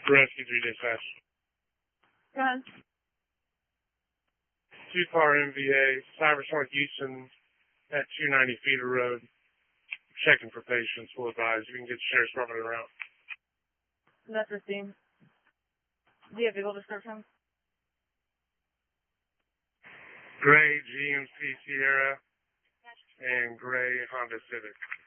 Rescue 3 dispatch. Go ahead. 2-car MVA, Cybersonic Houston at 290 Feeder Road. Checking for patients. Will advise you can get the sheriff's department around. That's the scene. Do you have vehicle description? Gray GMC Sierra and gray Honda Civic.